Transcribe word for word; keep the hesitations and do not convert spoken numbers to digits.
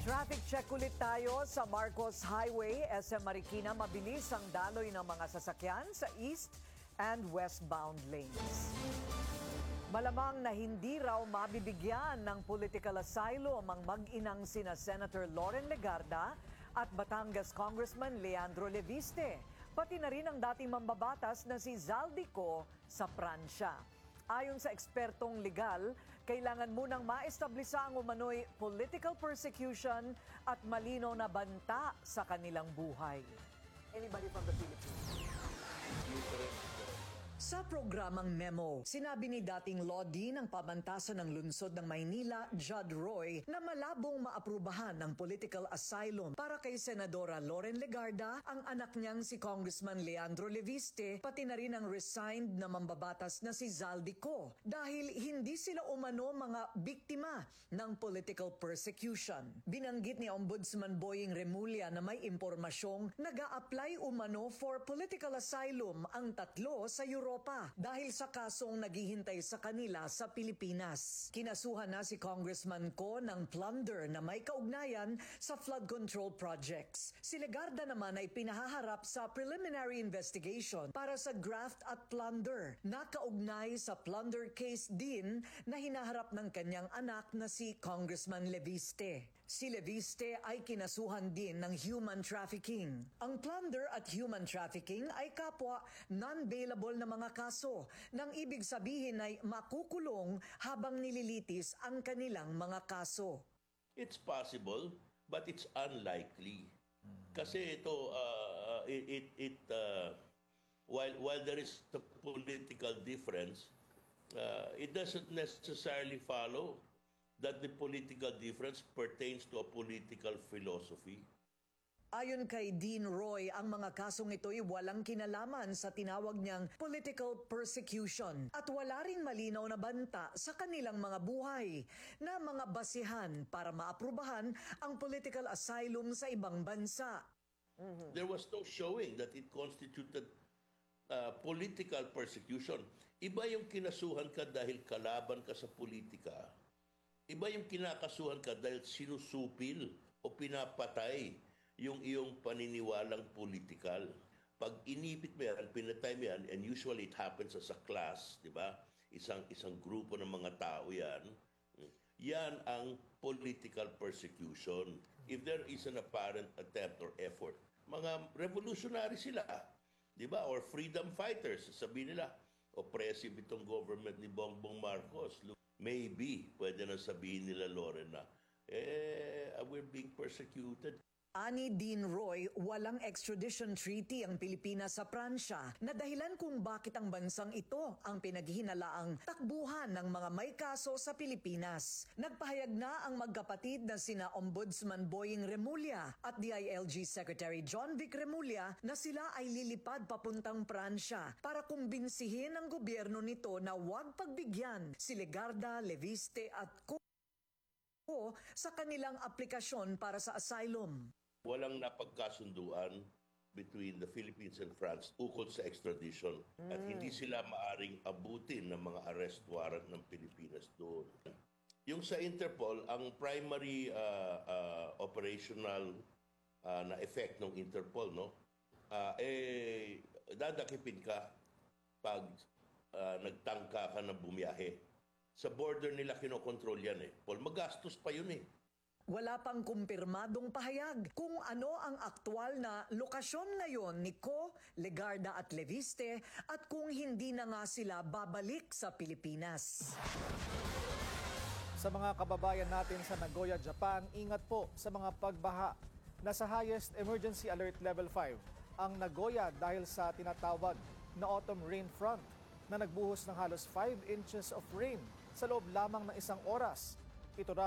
Traffic check ulit tayo sa Marcos Highway, S M Marikina. Mabilis ang daloy ng mga sasakyan sa east and westbound lanes. Malamang na hindi raw mabibigyan ng political asylum ang mag-inang sina Senator Loren Legarda at Batangas Congressman Leandro Leviste, pati na rin ang dating mambabatas na si Zaldico sa Pransya. Ayon sa ekspertong legal, kailangan munang maestablisa ang umano'y political persecution at malinaw na banta sa kanilang buhay. Anybody from the Philippines? Sa programang Memo, sinabi ni dating Lodi ng pamantasan ng lungsod ng Maynila, Judd Roy, na malabong maaprubahan ng political asylum para kay Senadora Loren Legarda, ang anak niyang si Congressman Leandro Leviste, pati na rin ang resigned na mambabatas na si Zaldico, dahil hindi sila umano mga biktima ng political persecution. Binanggit ni Ombudsman Boying Remulla na may impormasyong nag-a-apply umano for political asylum ang tatlo sa Europa dahil sa kasong naghihintay sa kanila sa Pilipinas. Kinasuhan na si Congressman Ko ng plunder na may kaugnayan sa flood control projects. Si Legarda naman ay pinahaharap sa preliminary investigation para sa graft at plunder. Nakaugnay sa plunder case din na hinaharap ng kanyang anak na si Congressman Leviste. Si Leviste ay kinasuhan din ng human trafficking. Ang plunder at human trafficking ay kapwa non-bailable na mga kaso, nang ibig sabihin ay makukulong habang nililitis ang kanilang mga kaso. It's possible, but it's unlikely. Kasi ito, uh, it, it, it uh, while, while there is the political difference, uh, it doesn't necessarily follow that the political difference pertains to a political philosophy. Ayon kay Dean Roy, ang mga kasong ito'y walang kinalaman sa tinawag niyang political persecution at wala ring malinaw na banta sa kanilang mga buhay na mga basihan para maaprubahan ang political asylum sa ibang bansa. Mm-hmm. There was no showing that it constituted uh, political persecution. Iba yung kinasuhan ka dahil kalaban ka sa politika. Iba yung kinakasuhan ka dahil sinusupil o pinapatay yung iyong paniniwalang politikal. Pag inipit mo yan, pinatay mo yan, and usually it happens as a class, di ba? Isang, isang grupo ng mga tao yan. Yan ang political persecution. If there is an apparent attempt or effort, mga revolutionary sila, di ba? Or freedom fighters, sabihin nila, oppressive itong government ni Bongbong Marcos. Maybe, pwede na sabihin nila, Loren, na, eh, we're being persecuted. Ani Dean Roy, walang extradition treaty ang Pilipinas sa Pransya na dahilan kung bakit ang bansang ito ang pinaghinalaang takbuhan ng mga may kaso sa Pilipinas. Nagpahayag na ang magkapatid na sina Ombudsman Boying Remulla at D I L G Secretary John Vic Remulla na sila ay lilipad papuntang Pransya para kumbinsihin ang gobyerno nito na huwag pagbigyan si Legarda, Leviste at Ko sa kanilang aplikasyon para sa asylum. Walang napagkasunduan between the Philippines and France ukol sa extradition mm. at hindi sila maaring abutin ng mga arrest warrant ng Pilipinas doon. Yung sa Interpol, ang primary uh, uh, operational uh, na effect ng Interpol, no, uh, eh, dadakipin ka pag uh, nagtangka ka na bumiyahe. Sa border nila kinokontrol yan eh. Paul, magastos pa yun eh. Wala pang kumpirmadong pahayag kung ano ang aktwal na lokasyon ngayon ni Ko, Legarda at Leviste at kung hindi na nga sila babalik sa Pilipinas. Sa mga kababayan natin sa Nagoya, Japan, ingat po sa mga pagbaha. Nasa highest emergency alert level five ang Nagoya dahil sa tinatawag na autumn rain front na nagbuhos ng halos five inches of rain sa loob lamang ng isang oras. Ito raw